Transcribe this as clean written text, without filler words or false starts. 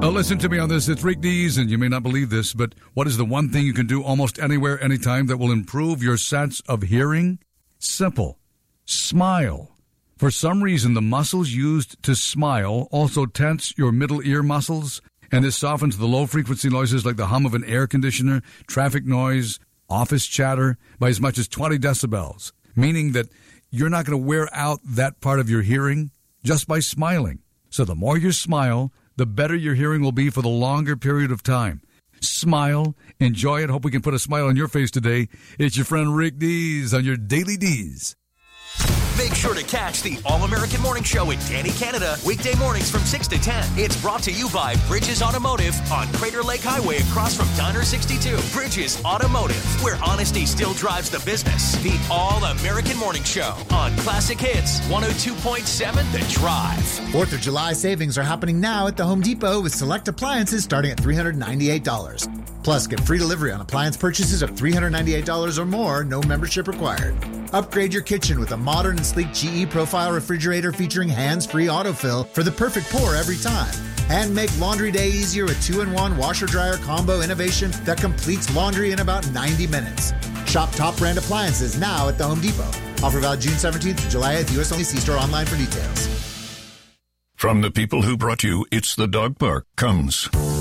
Listen to me on this. It's Rick Dees, and you may not believe this, but what is the one thing you can do almost anywhere, anytime that will improve your sense of hearing? Simple. Smile. For some reason, the muscles used to smile also tense your middle ear muscles, and this softens the low-frequency noises like the hum of an air conditioner, traffic noise, office chatter by as much as 20 decibels, meaning that you're not going to wear out that part of your hearing just by smiling. So the more you smile, the better your hearing will be for the longer period of time. Smile, enjoy it. Hope we can put a smile on your face today. It's your friend Rick Dees on your Daily Dees. Make sure to catch the All-American Morning Show with Danny Canada, weekday mornings from 6 to 10. It's brought to you by Bridges Automotive on Crater Lake Highway across from Diner 62. Bridges Automotive, where honesty still drives the business. The All-American Morning Show on Classic Hits 102.7 The Drive. 4th of July savings are happening now at the Home Depot with select appliances starting at $398. Plus, get free delivery on appliance purchases of $398 or more, no membership required. Upgrade your kitchen with a modern and sleek GE Profile refrigerator featuring hands-free autofill for the perfect pour every time. And make laundry day easier with 2-in-1 washer-dryer combo innovation that completes laundry in about 90 minutes. Shop top brand appliances now at the Home Depot. Offer valid June 17th to July 8th. U.S. only. See store online for details. From the people who brought you It's the Dog Park comes